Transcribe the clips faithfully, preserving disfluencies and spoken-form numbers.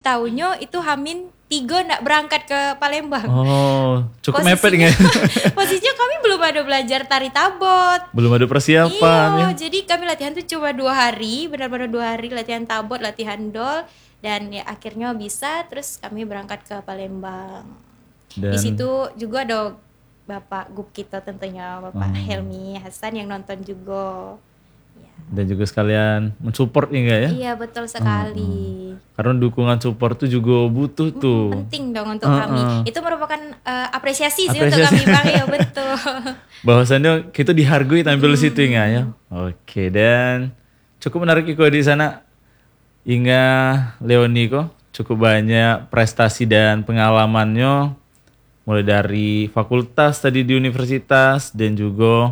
tahunya itu Hamin tiga nak berangkat ke Palembang. Oh, cukup Posisinya- mepet nggak? Posisinya kami belum ada belajar tari tabot. Belum ada persiapan Iya, ya. jadi kami latihan tuh cuma dua hari, benar-benar dua hari latihan tabot, latihan dol, dan ya akhirnya bisa. Terus kami berangkat ke Palembang. Dan Di situ juga ada Bapak Gup kita tentunya, Bapak Hmm. Helmi Hasan yang nonton juga. Ya. dan juga sekalian mensupport ya nggak ya? Iya betul sekali. Karena dukungan support tuh juga butuh tuh. Penting dong untuk Uh-uh. kami. Itu merupakan eh, apresiasi sih Apresiasi. untuk kami Bang, ya betul. Bahwasannya kita dihargai tampil di situ Inga ya. Oke, dan cukup menarik Iko di sana. Inga Leoni kok cukup banyak prestasi dan pengalamannya mulai dari fakultas tadi di universitas dan juga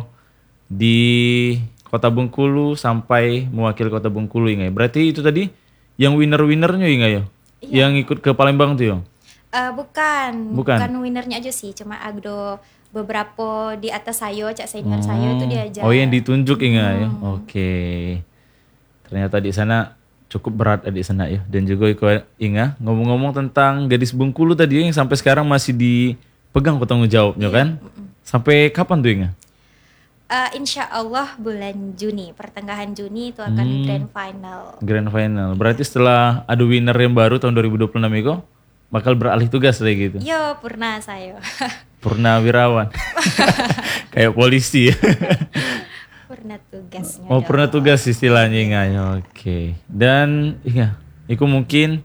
di Kota Bengkulu sampai mewakili Kota Bengkulu Inga. Berarti itu tadi yang winner-winnernya Inga ya? Yang ikut ke Palembang tuh ya? Eh, bukan, Bukan. bukan winnernya aja sih, cuma ada beberapa di atas saya, cak senior saya itu diajar. Oh yang ditunjuk Inga ya. Oke. Ternyata di sana cukup berat di sana ya. Dan juga Iko Inga ngomong-ngomong tentang gadis Bengkulu tadi yang sampai sekarang masih dipegang tanggung jawabnya kan? Sampai kapan tuh Inga? Eh, insya Allah bulan Juni, pertengahan Juni itu akan Hmm. grand final. Grand final. Berarti setelah ada winner yang baru tahun dua ribu dua puluh enam Iko bakal beralih tugas kayak gitu. Yo, purna saya. Purnawirawan. Kayak polisi ya. Purna tugasnya. Oh dong. pernah tugas istilahnya Inga ya. Oke. Dan Inga, Iko mungkin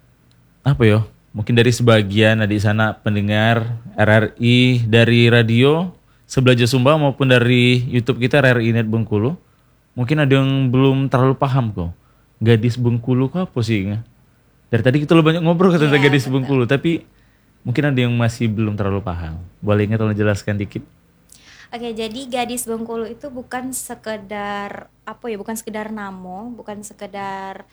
apa ya? Mungkin dari sebagian di sana pendengar R R I dari radio sebelah Sumba maupun dari YouTube kita R R I Net Bengkulu, mungkin ada yang belum terlalu paham kok. Gadis Bengkulu kok apa sih Inga? Dari tadi kita lo banyak ngobrol tentang Iya, gadis betul. Bengkulu, tapi mungkin ada yang masih belum terlalu paham. Boleh Inga tolong jelaskan dikit? Oke, jadi gadis Bengkulu itu bukan sekedar apa ya, bukan sekedar namo, bukan sekedar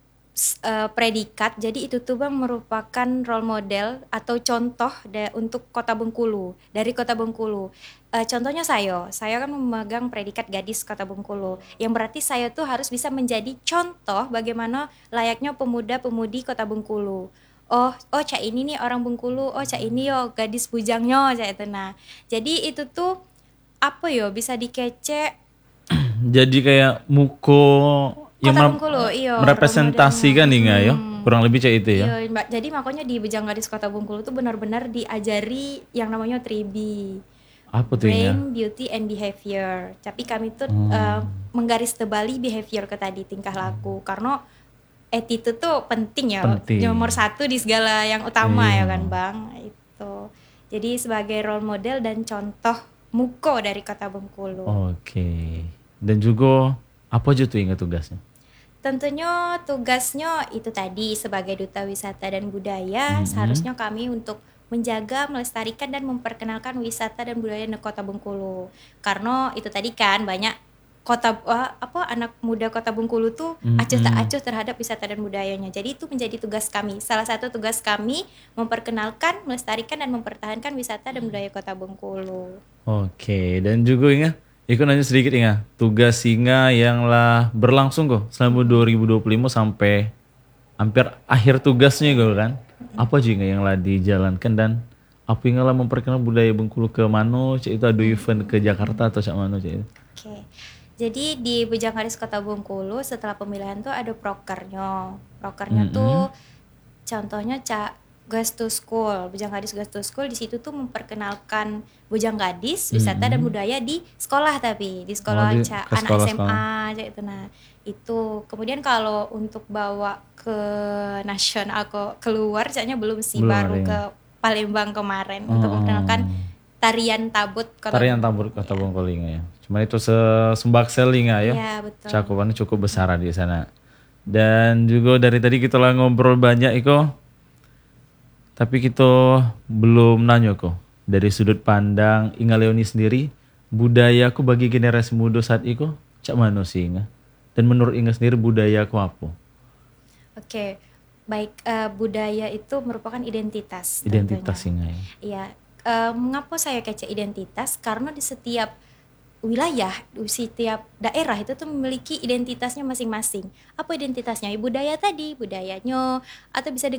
s- eh, predikat. Jadi itu tuh Bang merupakan role model atau contoh da- untuk Kota Bengkulu, dari Kota Bengkulu. Eh, contohnya saya, saya kan memegang predikat gadis Kota Bengkulu. Yang berarti saya tuh harus bisa menjadi contoh bagaimana layaknya pemuda-pemudi Kota Bengkulu. Oh, oh cak ini nih orang Bengkulu, oh cak ini yo gadis bujangnya cak itu. Nah, jadi itu tuh apa yo bisa dikece Jadi kayak muko yang Kota mer- Bengkulu, iya, merepresentasikan role Inga ya. modelnya. Kurang lebih kayak itu ya. Iya, Mbak. Jadi makanya di Bejang Gadis Kota Bengkulu tuh benar-benar diajari yang namanya tiga B. Apa tuh Inga? Brain, beauty, and behavior. Tapi kami tuh Hmm. eh, menggaris tebali behavior ke tadi, tingkah laku. Karena attitude tuh penting ya. Penting. Nomor satu di segala yang utama Iya. ya kan Bang. Itu. Jadi sebagai role model dan contoh muko dari Kota Bengkulu. Oke. Dan juga apa aja tuh Inga tugasnya? Tentunya tugasnya itu tadi sebagai duta wisata dan budaya, Mhm. seharusnya kami untuk menjaga, melestarikan dan memperkenalkan wisata dan budaya di Kota Bengkulu. Karena itu tadi kan banyak kota wah, apa anak muda Kota Bengkulu tuh Mhm. acuh tak acuh terhadap wisata dan budayanya. Jadi itu menjadi tugas kami. Salah satu tugas kami memperkenalkan, melestarikan dan mempertahankan wisata dan budaya Kota Bengkulu. Oke. Dan juga Inga, Iko nanya sedikit Inga. Tugas Inga yang lah berlangsung kok selama dua ribu dua puluh lima sampai hampir akhir tugasnya kok kan. Apa aja Inga yang lah dijalankan dan apa Inga lah memperkenalkan budaya Bengkulu ke mana? Cik itu ada event ke Jakarta atau cak mana cik itu? Oke. Jadi di Bujang Gadis Kota Bengkulu setelah pemilihan tuh ada prokernya. Prokernya Mm-mm. tuh contohnya Cak Girls to School, Bujang Gadis Girls to School di situ tuh memperkenalkan Bujang Gadis, wisata dan budaya di sekolah tapi di sekolah Oh, di- Cak ke anak sekolah, S M A Cak itu. Nah, itu. Kemudian kalau untuk bawa ke nasional kok keluar Caknya belum sih, Belum baru ada ya. ke Palembang kemarin untuk Oh. memperkenalkan tarian tabut Kota Tarian Tambur Kota Bengkulu Inga ya. Cuma itu sesumbaksel Inga ya. Iya, betul. Cakupannya cukup besar di sana. Dan juga dari tadi kita lah ngobrol banyak Iko. Tapi kita belum nanya kok. Dari sudut pandang Inga Leoni sendiri, budayaku bagi generasi muda saat Iko, cak mana sih Inga? Dan menurut Inga sendiri budayaku apa? Oke, baik, eh, budaya itu merupakan identitas. Identitas tentunya. Inga ya. Iya, eh, mengapa saya kece identitas? Karena di setiap wilayah, di setiap daerah itu tuh memiliki identitasnya masing-masing. Apa identitasnya? Ya, budaya tadi, budayanya, atau bisa